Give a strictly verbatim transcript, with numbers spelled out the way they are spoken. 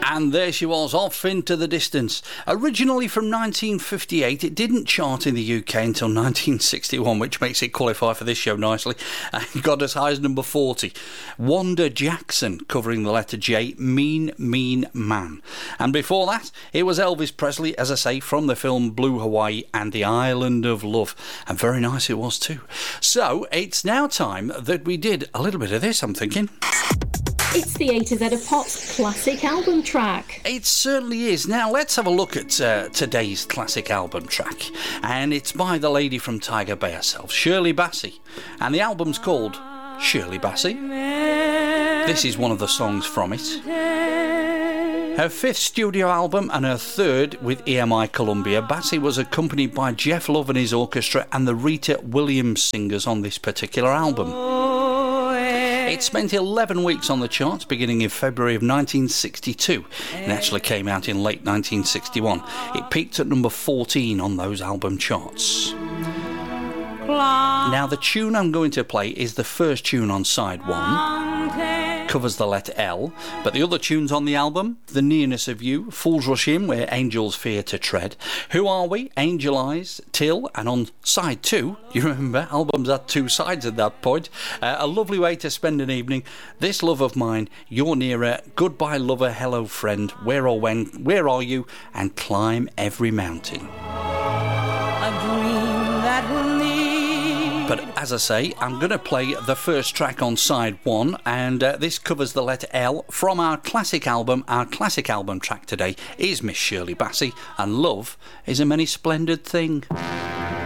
And there she was, off into the distance. Originally from nineteen fifty-eight, it didn't chart in the U K until nineteen sixty-one, which makes it qualify for this show nicely. And got as high as number forty. Wanda Jackson, covering the letter J, Mean, Mean Man. And before that, it was Elvis Presley, as I say, from the film Blue Hawaii and the Island of Love. And very nice it was too. So, it's now time that we did a little bit of this, I'm thinking. It's the A to Z of Pop's classic album track. It certainly is. Now, let's have a look at uh, today's classic album track. And it's by the lady from Tiger Bay herself, Shirley Bassey. And the album's called Shirley Bassey. This is one of the songs from it. Her fifth studio album and her third with E M I Columbia, Bassey was accompanied by Jeff Love and his orchestra and the Rita Williams singers on this particular album. It spent eleven weeks on the charts beginning in February of nineteen sixty-two. It actually came out in late nineteen sixty-one. It peaked at number fourteen on those album charts. Now, the tune I'm going to play is the first tune on side one. Covers the letter L, but the other tunes on the album, The Nearness of You, Fools Rush In, Where Angels Fear to Tread, Who Are We, Angel Eyes, Till, and on side two, you remember, albums had two sides at that point, uh, A Lovely Way to Spend an Evening, This Love of Mine, You're Nearer, Goodbye Lover, Hello Friend, Where or When, Where Are You, and Climb Every Mountain. A dream that will need. But as I say, I'm going to play the first track on side one, and uh, this covers the letter L from our classic album. Our classic album track today is Miss Shirley Bassey, and Love is a Many Splendid Thing.